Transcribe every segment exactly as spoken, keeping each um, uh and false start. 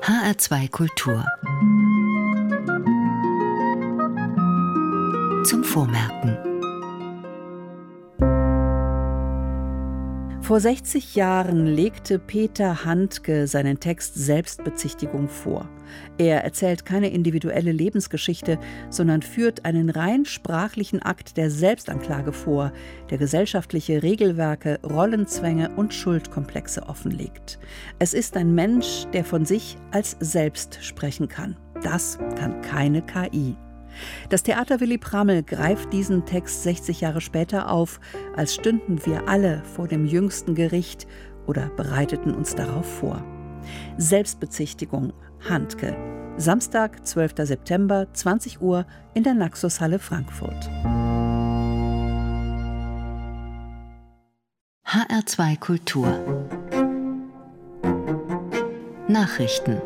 H R zwei Kultur. Zum Vormerken. Vor sechzig Jahren legte Peter Handke seinen Text Selbstbezichtigung vor. Er erzählt keine individuelle Lebensgeschichte, sondern führt einen rein sprachlichen Akt der Selbstanklage vor, der gesellschaftliche Regelwerke, Rollenzwänge und Schuldkomplexe offenlegt. Es ist ein Mensch, der von sich als selbst sprechen kann. Das kann keine K I. Das Theater Willy Prammel greift diesen Text sechzig Jahre später auf, als stünden wir alle vor dem jüngsten Gericht oder bereiteten uns darauf vor. Selbstbezichtigung, Handke. Samstag, zwölfter September, zwanzig Uhr in der Naxos-Halle Frankfurt. H R zwei Kultur. Nachrichten.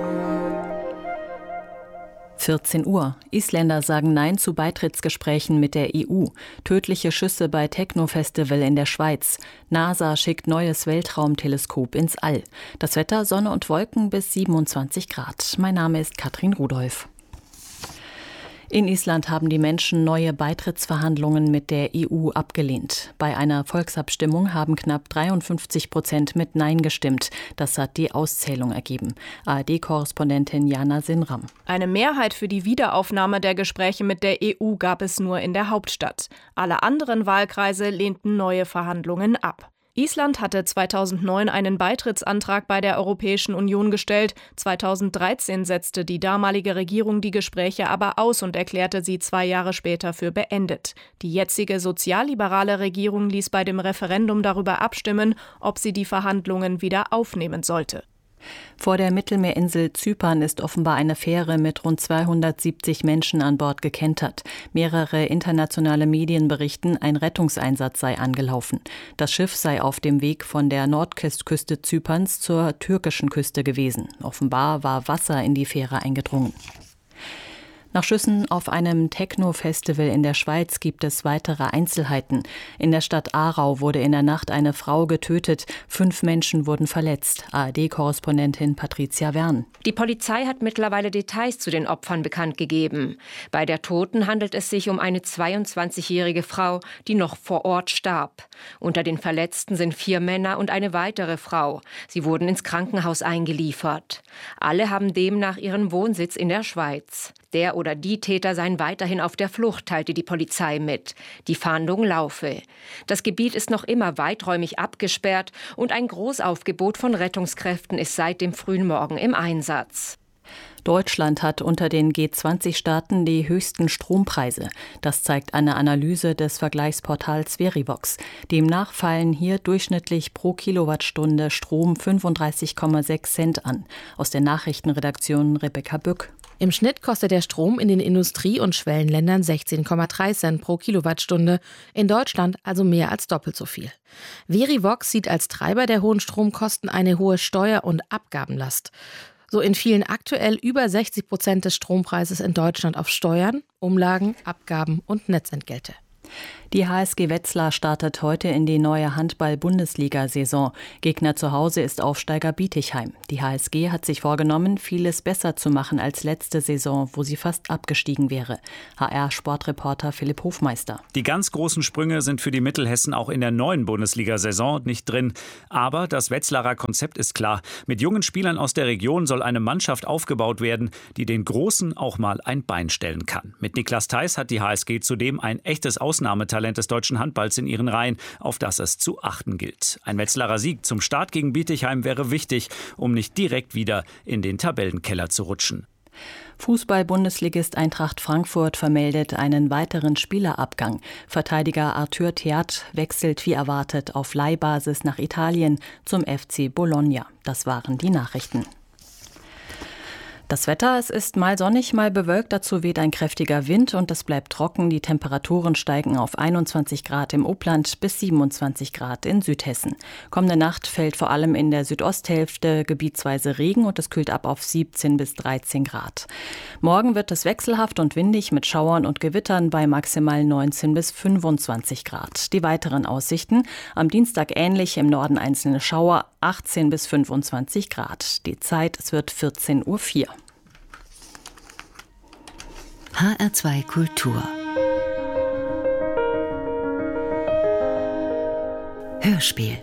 vierzehn Uhr. Isländer sagen Nein zu Beitrittsgesprächen mit der E U. Tödliche Schüsse bei Techno-Festival in der Schweiz. NASA schickt neues Weltraumteleskop ins All. Das Wetter: Sonne und Wolken bis siebenundzwanzig Grad. Mein Name ist Katrin Rudolph. In Island haben die Menschen neue Beitrittsverhandlungen mit der E U abgelehnt. Bei einer Volksabstimmung haben knapp dreiundfünfzig Prozent mit Nein gestimmt. Das hat die Auszählung ergeben. A R D-Korrespondentin Jana Sinram. Eine Mehrheit für die Wiederaufnahme der Gespräche mit der E U gab es nur in der Hauptstadt. Alle anderen Wahlkreise lehnten neue Verhandlungen ab. Island hatte zweitausendneun einen Beitrittsantrag bei der Europäischen Union gestellt. zweitausenddreizehn setzte die damalige Regierung die Gespräche aber aus und erklärte sie zwei Jahre später für beendet. Die jetzige sozialliberale Regierung ließ bei dem Referendum darüber abstimmen, ob sie die Verhandlungen wieder aufnehmen sollte. Vor der Mittelmeerinsel Zypern ist offenbar eine Fähre mit rund zweihundertsiebzig Menschen an Bord gekentert. Mehrere internationale Medien berichten, ein Rettungseinsatz sei angelaufen. Das Schiff sei auf dem Weg von der Nordwestküste Zyperns zur türkischen Küste gewesen. Offenbar war Wasser in die Fähre eingedrungen. Nach Schüssen auf einem Techno-Festival in der Schweiz gibt es weitere Einzelheiten. In der Stadt Aarau wurde in der Nacht eine Frau getötet. Fünf Menschen wurden verletzt. A R D-Korrespondentin Patricia Wern. Die Polizei hat mittlerweile Details zu den Opfern bekannt gegeben. Bei der Toten handelt es sich um eine zweiundzwanzigjährige Frau, die noch vor Ort starb. Unter den Verletzten sind vier Männer und eine weitere Frau. Sie wurden ins Krankenhaus eingeliefert. Alle haben demnach ihren Wohnsitz in der Schweiz. Der oder die Täter seien weiterhin auf der Flucht, teilte die Polizei mit. Die Fahndung laufe. Das Gebiet ist noch immer weiträumig abgesperrt und ein Großaufgebot von Rettungskräften ist seit dem frühen Morgen im Einsatz. Deutschland hat unter den G zwanzig Staaten die höchsten Strompreise. Das zeigt eine Analyse des Vergleichsportals Verivox. Demnach fallen hier durchschnittlich pro Kilowattstunde Strom fünfunddreißig Komma sechs Cent an. Aus der Nachrichtenredaktion Rebecca Bück. Im Schnitt kostet der Strom in den Industrie- und Schwellenländern sechzehn Komma drei Cent pro Kilowattstunde, in Deutschland also mehr als doppelt so viel. Verivox sieht als Treiber der hohen Stromkosten eine hohe Steuer- und Abgabenlast. So entfielen aktuell über sechzig Prozent des Strompreises in Deutschland auf Steuern, Umlagen, Abgaben und Netzentgelte. Die H S G Wetzlar startet heute in die neue Handball-Bundesliga-Saison. Gegner zu Hause ist Aufsteiger Bietigheim. Die H S G hat sich vorgenommen, vieles besser zu machen als letzte Saison, wo sie fast abgestiegen wäre. H R-Sportreporter Philipp Hofmeister. Die ganz großen Sprünge sind für die Mittelhessen auch in der neuen Bundesliga-Saison nicht drin. Aber das Wetzlarer Konzept ist klar. Mit jungen Spielern aus der Region soll eine Mannschaft aufgebaut werden, die den Großen auch mal ein Bein stellen kann. Mit Niklas Theis hat die H S G zudem ein echtes Ausnahmetalent des deutschen Handballs in ihren Reihen, auf das es zu achten gilt. Ein Wetzlarer Sieg zum Start gegen Bietigheim wäre wichtig, um nicht direkt wieder in den Tabellenkeller zu rutschen. Fußball-Bundesligist Eintracht Frankfurt vermeldet einen weiteren Spielerabgang. Verteidiger Arthur Theat wechselt wie erwartet auf Leihbasis nach Italien zum F C Bologna. Das waren die Nachrichten. Das Wetter, es ist mal sonnig, mal bewölkt, dazu weht ein kräftiger Wind und es bleibt trocken. Die Temperaturen steigen auf einundzwanzig Grad im Upland bis siebenundzwanzig Grad in Südhessen. Kommende Nacht fällt vor allem in der Südosthälfte gebietsweise Regen und es kühlt ab auf siebzehn bis dreizehn Grad. Morgen wird es wechselhaft und windig mit Schauern und Gewittern bei maximal neunzehn bis fünfundzwanzig Grad. Die weiteren Aussichten: am Dienstag ähnlich, im Norden einzelne Schauer, achtzehn bis fünfundzwanzig Grad. Die Zeit, es wird vierzehn Uhr vier. H R zwei Kultur Hörspiel.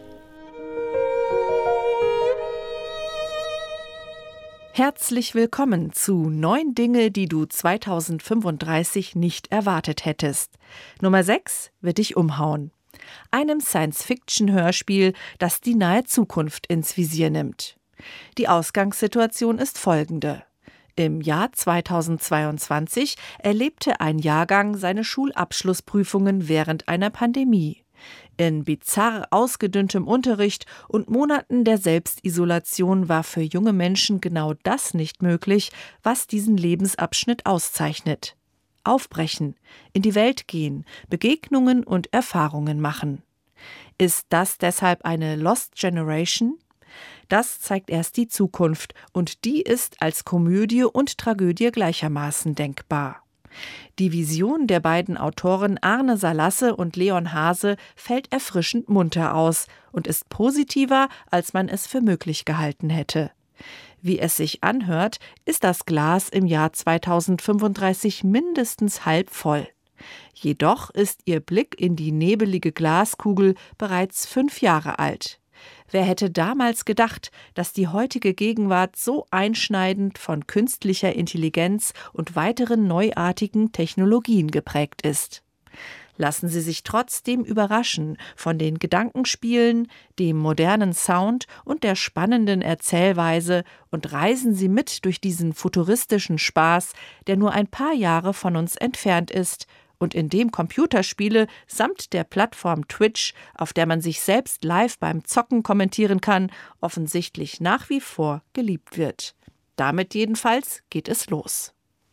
Herzlich willkommen zu Neun Dinge, die du zweitausendfünfunddreißig nicht erwartet hättest. Nummer sechs wird dich umhauen. Einem Science-Fiction-Hörspiel, das die nahe Zukunft ins Visier nimmt. Die Ausgangssituation ist folgende. Im Jahr zweitausendzweiundzwanzig erlebte ein Jahrgang seine Schulabschlussprüfungen während einer Pandemie. In bizarr ausgedünntem Unterricht und Monaten der Selbstisolation war für junge Menschen genau das nicht möglich, was diesen Lebensabschnitt auszeichnet. Aufbrechen, in die Welt gehen, Begegnungen und Erfahrungen machen. Ist das deshalb eine Lost Generation? Das zeigt erst die Zukunft und die ist als Komödie und Tragödie gleichermaßen denkbar. Die Vision der beiden Autoren Arne Salasse und Leon Hase fällt erfrischend munter aus und ist positiver, als man es für möglich gehalten hätte. Wie es sich anhört, ist das Glas im Jahr zweitausendfünfunddreißig mindestens halb voll. Jedoch ist ihr Blick in die nebelige Glaskugel bereits fünf Jahre alt. Wer hätte damals gedacht, dass die heutige Gegenwart so einschneidend von künstlicher Intelligenz und weiteren neuartigen Technologien geprägt ist? Lassen Sie sich trotzdem überraschen von den Gedankenspielen, dem modernen Sound und der spannenden Erzählweise und reisen Sie mit durch diesen futuristischen Spaß, der nur ein paar Jahre von uns entfernt ist und in dem Computerspiele samt der Plattform Twitch, auf der man sich selbst live beim Zocken kommentieren kann, offensichtlich nach wie vor geliebt wird. Damit jedenfalls geht es los.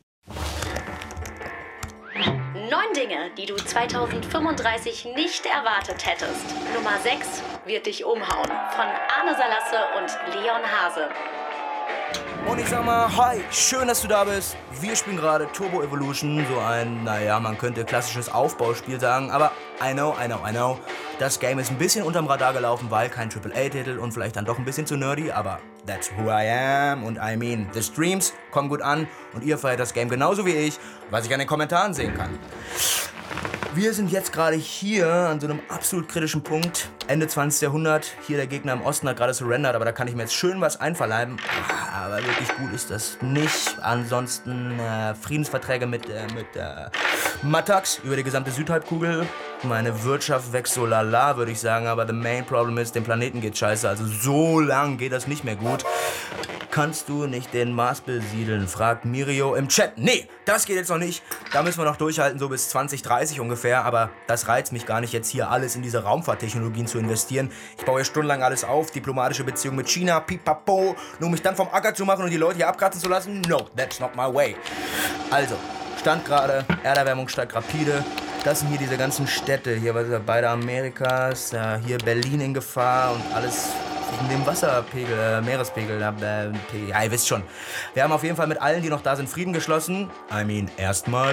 Neun Dinge, die du zweitausendfünfunddreißig nicht erwartet hättest. Nummer sechs wird dich umhauen. Von Arne Salasse und Leon Hase. Und ich sag mal, hi, schön, dass du da bist. Wir spielen gerade Turbo Evolution, so ein, naja, man könnte klassisches Aufbauspiel sagen, aber I know, I know, I know. Das Game ist ein bisschen unterm Radar gelaufen, weil kein Triple A Titel und vielleicht dann doch ein bisschen zu nerdy, aber that's who I am und I mean, the Streams kommen gut an und ihr feiert das Game genauso wie ich, was ich an den Kommentaren sehen kann. Wir sind jetzt gerade hier an so einem absolut kritischen Punkt, Ende zwanzigsten Jahrhundert. Hier der Gegner im Osten hat gerade surrendert, aber da kann ich mir jetzt schön was einverleiben. Aber wirklich gut ist das nicht. Ansonsten äh, Friedensverträge mit, äh, mit äh, Matax über die gesamte Südhalbkugel. Meine Wirtschaft wächst so lala, würde ich sagen, aber the main problem ist, dem Planeten geht scheiße. Also so lang geht das nicht mehr gut. Kannst du nicht den Mars besiedeln? Fragt Mirio im Chat. Nee, das geht jetzt noch nicht. Da müssen wir noch durchhalten, so bis zwanzig dreißig ungefähr. Aber das reizt mich gar nicht, jetzt hier alles in diese Raumfahrttechnologien zu investieren. Ich baue hier stundenlang alles auf, diplomatische Beziehungen mit China, pipapo. Nur mich dann vom Acker zu machen und die Leute hier abkratzen zu lassen? No, that's not my way. Also, Stand gerade, Erderwärmung steigt rapide. Das sind hier diese ganzen Städte. Hier was ist beide Amerikas, äh, hier Berlin in Gefahr und alles in dem Wasserpegel, äh, Meerespegel. Äh, ja, ihr wisst schon. Wir haben auf jeden Fall mit allen, die noch da sind, Frieden geschlossen. I mean, erstmal.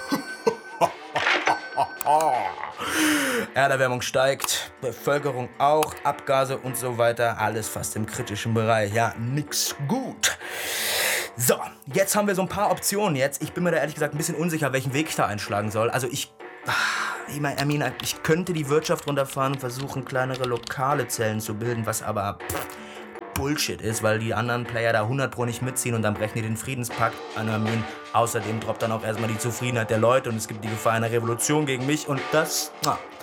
Erderwärmung steigt, Bevölkerung auch, Abgase und so weiter. Alles fast im kritischen Bereich. Ja, nix gut. So, jetzt haben wir so ein paar Optionen jetzt. Ich bin mir da ehrlich gesagt ein bisschen unsicher, welchen Weg ich da einschlagen soll. Also ich... Ich meine, I mean, ich könnte die Wirtschaft runterfahren und versuchen, kleinere lokale Zellen zu bilden, was aber pff, Bullshit ist, weil die anderen Player da hundert Pro nicht mitziehen und dann brechen die den Friedenspakt an. I mean, außerdem droppt dann auch erstmal die Zufriedenheit der Leute und es gibt die Gefahr einer Revolution gegen mich und das, na,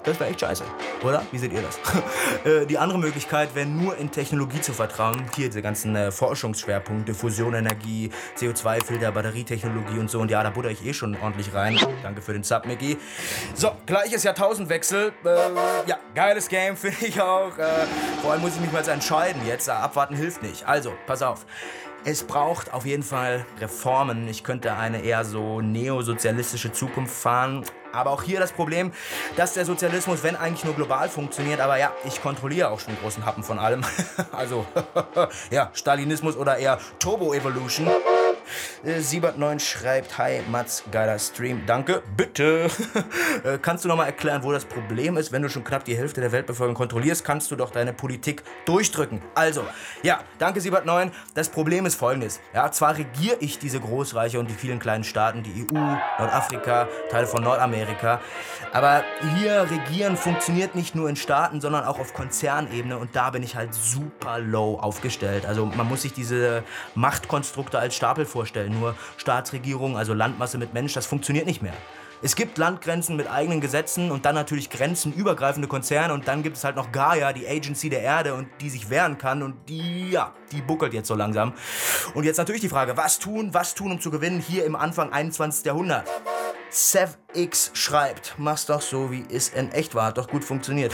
Das wäre echt scheiße, oder? Wie seht ihr das? äh, die andere Möglichkeit wäre nur in Technologie zu vertrauen. Hier diese ganzen äh, Forschungsschwerpunkte, Fusionenergie, C O zwei Filter, Batterietechnologie und so. Und ja, da butter ich eh schon ordentlich rein. Danke für den Sub, Mickey. So, gleiches Jahrtausendwechsel. Äh, ja, geiles Game, finde ich auch. Äh, vor allem muss ich mich mal entscheiden jetzt. Abwarten hilft nicht. Also, pass auf. Es braucht auf jeden Fall Reformen. Ich könnte eine eher so neosozialistische Zukunft fahren. Aber auch hier das Problem, dass der Sozialismus, wenn eigentlich nur global funktioniert, aber ja, ich kontrolliere auch schon einen großen Happen von allem. Also, ja, Stalinismus oder eher Turbo-Evolution. Äh, Siebert neun schreibt, hi Mats, geiler Stream, danke, bitte. äh, kannst du noch mal erklären, wo das Problem ist? Wenn du schon knapp die Hälfte der Weltbevölkerung kontrollierst, kannst du doch deine Politik durchdrücken. Also, ja, danke Siebert neun. Das Problem ist folgendes. Ja, zwar regiere ich diese Großreiche und die vielen kleinen Staaten, die E U, Nordafrika, Teile von Nordamerika, aber hier regieren funktioniert nicht nur in Staaten, sondern auch auf Konzernebene und da bin ich halt super low aufgestellt. Also man muss sich diese Machtkonstrukte als Stapel vorstellen. Nur Staatsregierung, also Landmasse mit Mensch, das funktioniert nicht mehr. Es gibt Landgrenzen mit eigenen Gesetzen und dann natürlich grenzenübergreifende Konzerne und dann gibt es halt noch Gaia, die Agency der Erde und die sich wehren kann und die, ja, die buckelt jetzt so langsam. Und jetzt natürlich die Frage, was tun, was tun, um zu gewinnen hier im Anfang einundzwanzigsten Jahrhundert? SevX schreibt, mach's doch so, wie es in echt war, hat doch gut funktioniert.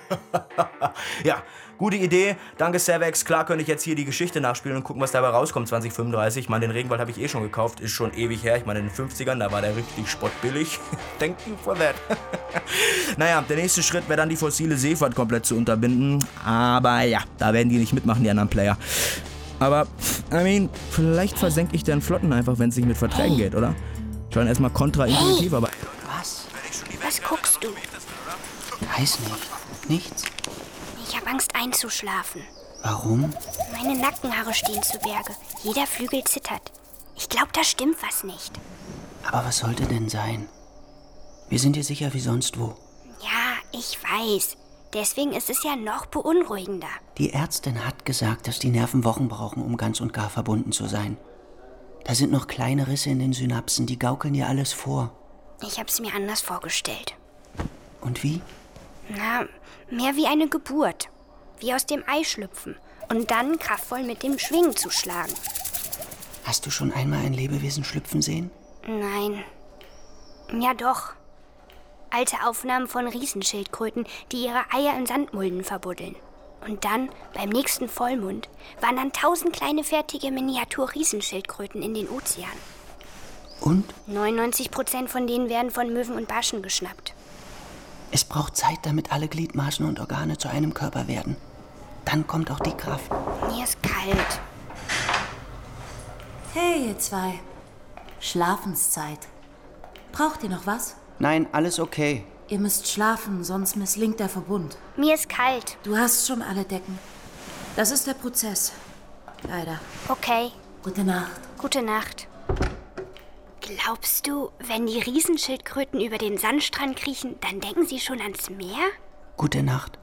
Ja, gute Idee, danke SevX. Klar könnte ich jetzt hier die Geschichte nachspielen und gucken, was dabei rauskommt zwanzig fünfunddreißig. Ich meine, den Regenwald habe ich eh schon gekauft, ist schon ewig her. Ich meine, in den fünfzigern, da war der richtig spottbillig. Thank you for that. Naja, der nächste Schritt wäre dann die fossile Seefahrt komplett zu unterbinden. Aber ja, da werden die nicht mitmachen, die anderen Player. Aber, I mean, vielleicht versenke ich deren Flotten einfach, wenn es nicht mit Verträgen geht, oder? Schon erstmal kontraintuitiv, aber... Was? Was guckst du? Weiß nicht. Nichts? Ich habe Angst einzuschlafen. Warum? Meine Nackenhaare stehen zu Berge. Jeder Flügel zittert. Ich glaube, da stimmt was nicht. Aber was sollte denn sein? Wir sind hier sicher wie sonst wo. Ja, ich weiß. Deswegen ist es ja noch beunruhigender. Die Ärztin hat gesagt, dass die Nerven Wochen brauchen, um ganz und gar verbunden zu sein. Da sind noch kleine Risse in den Synapsen, die gaukeln dir alles vor. Ich habe es mir anders vorgestellt. Und wie? Na, mehr wie eine Geburt. Wie aus dem Ei schlüpfen. Und dann kraftvoll mit dem Schwingen zu schlagen. Hast du schon einmal ein Lebewesen schlüpfen sehen? Nein. Ja doch. Alte Aufnahmen von Riesenschildkröten, die ihre Eier in Sandmulden verbuddeln. Und dann, beim nächsten Vollmond, wandern tausend kleine fertige Miniatur-Riesenschildkröten in den Ozean. Und? neunundneunzig Prozent von denen werden von Möwen und Barschen geschnappt. Es braucht Zeit, damit alle Gliedmaßen und Organe zu einem Körper werden. Dann kommt auch die Kraft. Mir ist kalt. Hey, ihr zwei. Schlafenszeit. Braucht ihr noch was? Nein, alles okay. Ihr müsst schlafen, sonst misslingt der Verbund. Mir ist kalt. Du hast schon alle Decken. Das ist der Prozess. Leider. Okay. Gute Nacht. Gute Nacht. Glaubst du, wenn die Riesenschildkröten über den Sandstrand kriechen, dann denken sie schon ans Meer? Gute Nacht.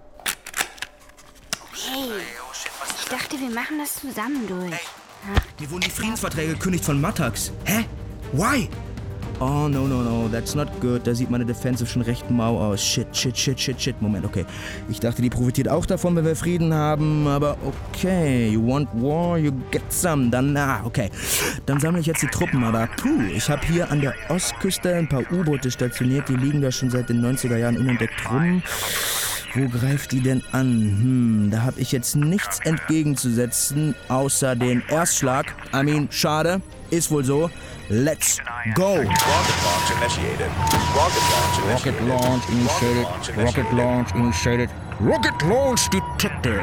Hey, ich dachte, wir machen das zusammen durch. Ach, mir wurden die Friedensverträge gekündigt von Mattax. Hä? Why? Oh, no, no, no, that's not good. Da sieht meine Defensive schon recht mau aus. Shit, shit, shit, shit, shit. Moment, okay. Ich dachte, die profitiert auch davon, wenn wir Frieden haben, aber okay. You want war, you get some. Dann, na, okay. Dann sammle ich jetzt die Truppen, aber puh, ich habe hier an der Ostküste ein paar U-Boote stationiert. Die liegen da schon seit den neunziger Jahren unentdeckt rum. Wo greift die denn an? Hm, da habe ich jetzt nichts entgegenzusetzen, außer den Erstschlag. I mean, schade, ist wohl so. Let's go! Rocket launch initiated. Rocket launch initiated. Rocket launch initiated. Rocket launch detected.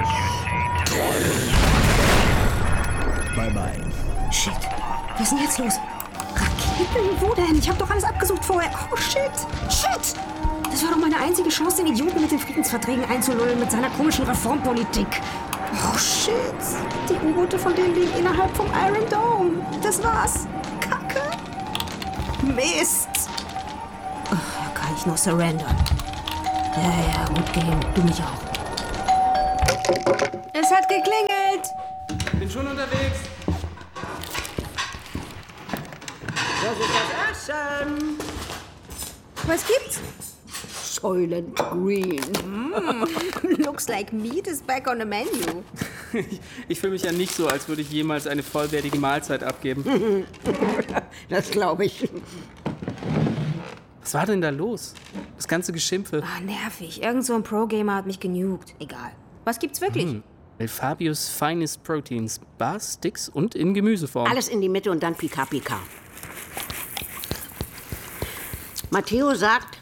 Bye bye. Shit. Was ist denn jetzt los? Raketen? Wo denn? Ich hab doch alles abgesucht vorher. Oh shit. Shit. Das war doch meine einzige Chance, den Idioten mit den Friedensverträgen einzulullen mit seiner komischen Reformpolitik. Oh shit. Die U-Boote von denen liegen innerhalb vom Iron Dome. Das war's. Kacke. Mist. Ach, da kann ich noch surrendern. Ja, ja, gut gehen. Du mich auch. Es hat geklingelt. Bin schon unterwegs. Das ist das Essen. Was gibt's? Soylent Green. Mm, looks like meat is back on the menu. Ich, ich fühle mich ja nicht so, als würde ich jemals eine vollwertige Mahlzeit abgeben. Das glaube ich. Was war denn da los? Das ganze Geschimpfe. Ah, nervig. Irgend so ein Pro-Gamer hat mich genugt. Egal. Was gibt's wirklich? Hm. El Fabius Finest Proteins. Bars, Sticks und in Gemüseform. Alles in die Mitte und dann Pika Pika. Matteo sagt,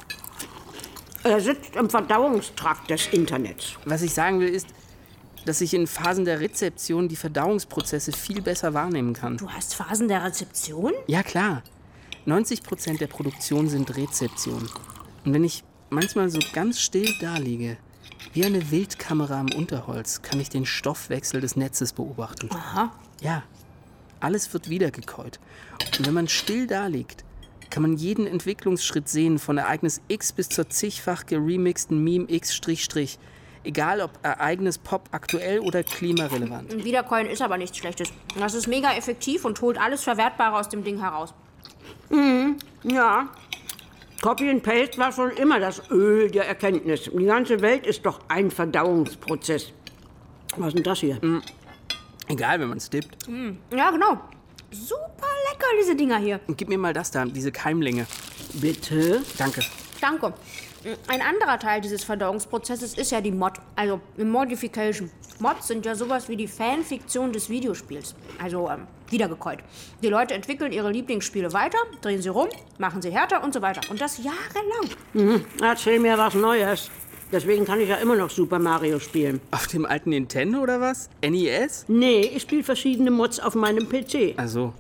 er sitzt im Verdauungstrakt des Internets. Was ich sagen will, ist, dass ich in Phasen der Rezeption die Verdauungsprozesse viel besser wahrnehmen kann. Du hast Phasen der Rezeption? Ja, klar. neunzig Prozent der Produktion sind Rezeption. Und wenn ich manchmal so ganz still daliege, wie eine Wildkamera am Unterholz, kann ich den Stoffwechsel des Netzes beobachten. Aha. Ja, alles wird wiedergekäut. Und wenn man still daliegt, kann man jeden Entwicklungsschritt sehen, von Ereignis X bis zur zigfach geremixten Meme X Strich. Egal ob Ereignis Pop aktuell oder klimarelevant. Wiederkäuen ist aber nichts Schlechtes. Das ist mega effektiv und holt alles Verwertbare aus dem Ding heraus. Mhm, ja. Copy and Paste war schon immer das Öl der Erkenntnis. Die ganze Welt ist doch ein Verdauungsprozess. Was ist denn das hier? Mhm. Egal, wenn man es dippt. Mhm. Ja, genau. Super lecker, diese Dinger hier. Gib mir mal das da, diese Keimlinge. Bitte? Danke. Danke. Ein anderer Teil dieses Verdauungsprozesses ist ja die Mod, also Modification. Mods sind ja sowas wie die Fanfiktion des Videospiels, also ähm, wiedergekäut. Die Leute entwickeln ihre Lieblingsspiele weiter, drehen sie rum, machen sie härter und so weiter. Und das jahrelang. Mhm. Erzähl mir was Neues. Deswegen kann ich ja immer noch Super Mario spielen. Auf dem alten Nintendo oder was? N E S? Nee, ich spiele verschiedene Mods auf meinem P C. Ach so.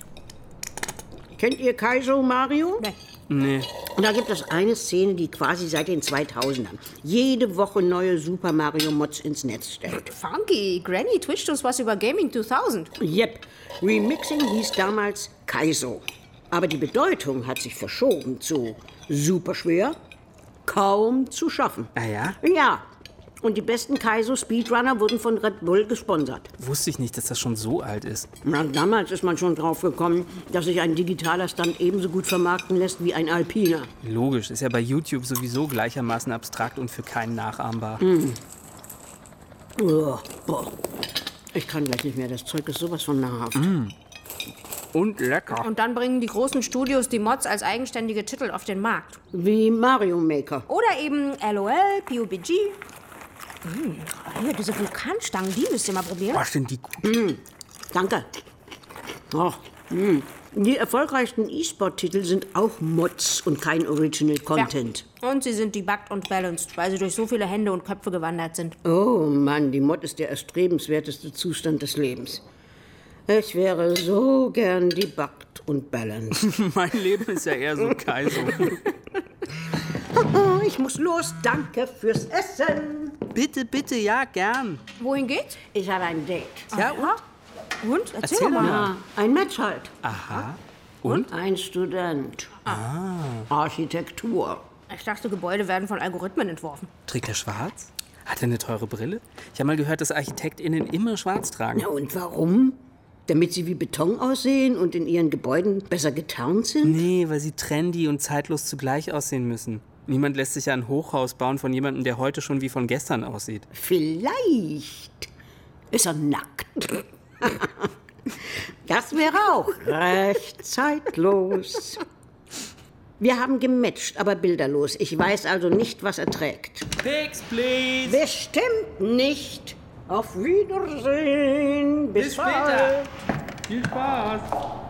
Kennt ihr Kaizo Mario? Nee. Nee. Und da gibt es eine Szene, die quasi seit den zweitausendern jede Woche neue Super Mario Mods ins Netz stellt. Funky. Granny twitcht uns was über Gaming zweitausend. Yep. Remixing hieß damals Kaizo. Aber die Bedeutung hat sich verschoben zu super schwer, kaum zu schaffen. Ah ja? Ja. Und die besten Kaizo-Speedrunner wurden von Red Bull gesponsert. Wusste ich nicht, dass das schon so alt ist. Na, damals ist man schon drauf gekommen, dass sich ein digitaler Stunt ebenso gut vermarkten lässt wie ein Alpiner. Logisch, ist ja bei YouTube sowieso gleichermaßen abstrakt und für keinen nachahmbar. Mm. Oh, boah. Ich kann gleich nicht mehr, das Zeug ist sowas von nahrhaft. Mm. Und lecker. Und dann bringen die großen Studios die Mods als eigenständige Titel auf den Markt. Wie Mario Maker. Oder eben LOL, P U B G. Mmh, hier, diese Vulkanstangen, die müsst ihr mal probieren. Was sind die gut? Mm, danke. Oh, mm. Die erfolgreichsten E-Sport-Titel sind auch Mods und kein Original Content. Ja. Und sie sind debugged und balanced, weil sie durch so viele Hände und Köpfe gewandert sind. Oh Mann, die Mod ist der erstrebenswerteste Zustand des Lebens. Ich wäre so gern debugged und balanced. Mein Leben ist ja eher so Kaizo. Ich muss los, danke fürs Essen. Bitte, bitte, ja, gern. Wohin geht's? Ich habe ein Date. Ja, und? Und? Erzähl, Erzähl mal. Ja, ein Match halt. Aha. Und? Ein Student. Ah. Architektur. Ich dachte, Gebäude werden von Algorithmen entworfen. Trägt er schwarz? Hat er eine teure Brille? Ich habe mal gehört, dass ArchitektInnen immer schwarz tragen. Na und warum? Damit sie wie Beton aussehen und in ihren Gebäuden besser getarnt sind? Nee, weil sie trendy und zeitlos zugleich aussehen müssen. Niemand lässt sich ja ein Hochhaus bauen von jemandem, der heute schon wie von gestern aussieht. Vielleicht ist er nackt. Das wäre auch recht zeitlos. Wir haben gematcht, aber bilderlos. Ich weiß also nicht, was er trägt. Pics, please! Bestimmt nicht. Auf Wiedersehen. Bis, Bis später. Viel Spaß.